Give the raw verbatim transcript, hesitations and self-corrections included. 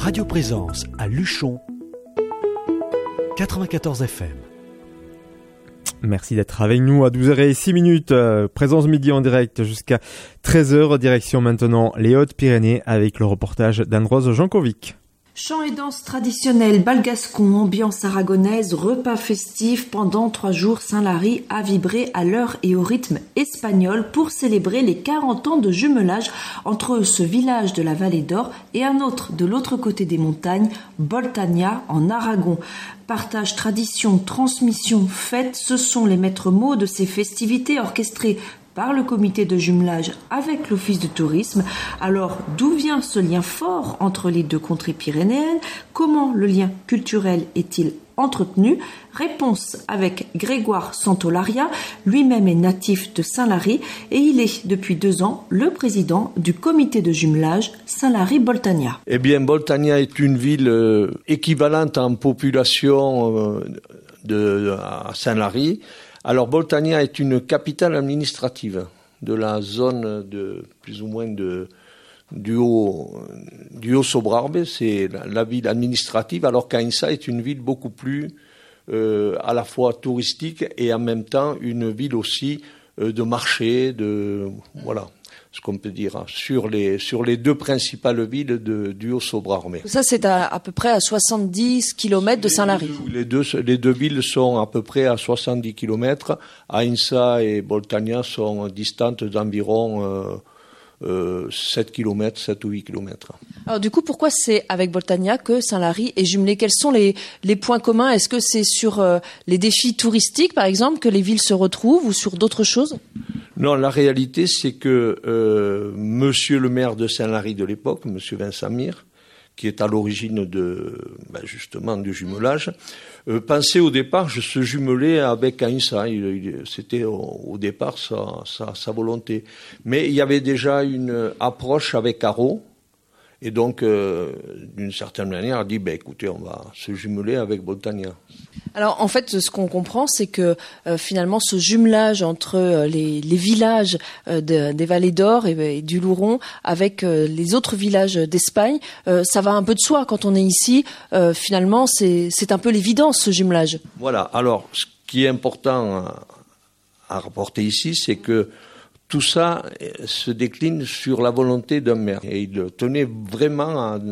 Radio Présence à Luchon, quatre-vingt-quatorze F M. Merci d'être avec nous à douze heures six minutes. Euh, Présence midi en direct jusqu'à treize heures. Direction maintenant les Hautes-Pyrénées avec le reportage d'Androse Jankovic. Chants et danses traditionnelles, bal gascon, ambiance aragonaise, repas festifs pendant trois jours, Saint-Lary a vibré à l'heure et au rythme espagnol pour célébrer les quarante ans de jumelage entre ce village de la Vallée d'Or et un autre de l'autre côté des montagnes, Boltania en Aragon. Partage, tradition, transmission, fête, ce sont les maîtres mots de ces festivités orchestrées par le comité de jumelage avec l'office de tourisme. Alors, d'où vient ce lien fort entre les deux contrées pyrénéennes? Comment le lien culturel est-il entretenu? Réponse avec Grégoire Santolaria, lui-même est natif de Saint-Lary et il est depuis deux ans le président du comité de jumelage Saint-Lary-Boltania. Eh bien, Boltania est une ville euh, équivalente en population euh, de, à Saint-Lary. Alors, Boltania est une capitale administrative de la zone de plus ou moins de du haut du Haut-Sobrarbe, c'est la, la ville administrative, alors qu'Ainsa est une ville beaucoup plus euh, à la fois touristique et en même temps une ville aussi euh, de marché, de voilà. Ce qu'on peut dire sur les sur les deux principales villes de, du Haut-Sobrarbe. Ça, c'est à, à peu près à soixante-dix kilomètres de Saint-Lary. Les deux, les deux villes sont à peu près à soixante-dix kilomètres. Aïnsa et Boltania sont distantes d'environ euh, euh, sept kilomètres, sept ou huit kilomètres. Alors du coup, pourquoi c'est avec Boltania que Saint-Lary est jumelé? Quels sont les, les points communs? Est-ce que c'est sur euh, les défis touristiques, par exemple, que les villes se retrouvent ou sur d'autres choses? Non, la réalité, c'est que euh, monsieur le maire de Saint-Lary de l'époque, monsieur Vincent Mir, qui est à l'origine de, ben justement du jumelage, euh, pensait au départ je se jumeler avec Aïnsa. Il, il, c'était au, au départ sa, sa, sa volonté. Mais il y avait déjà une approche avec Haro. Et donc, euh, d'une certaine manière, a dit, ben, écoutez, on va se jumeler avec Boltania. Alors, en fait, ce qu'on comprend, c'est que euh, finalement, ce jumelage entre euh, les, les villages euh, de, des Vallées d'Or et, et du Louron avec euh, les autres villages d'Espagne, euh, ça va un peu de soi. Quand on est ici, euh, finalement, c'est, c'est un peu l'évidence, ce jumelage. Voilà. Alors, ce qui est important à, à rapporter ici, c'est que tout ça se décline sur la volonté d'un maire. Et il tenait vraiment à